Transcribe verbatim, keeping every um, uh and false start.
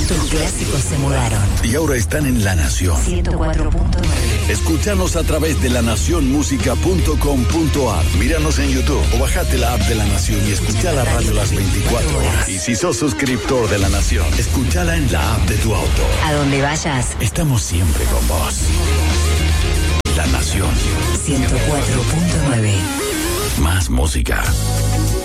Tus clásicos se mudaron. Y ahora están en La Nación. ciento cuatro punto nueve. Escúchanos a través de la nación música punto com punto a r. Míranos en YouTube o bajate la app de La Nación y escucha la radio las veinticuatro horas. Y si sos suscriptor de La Nación, escúchala en la app de tu auto. A donde vayas, Estamos siempre con vos. La Nación. ciento cuatro punto nueve. Más música.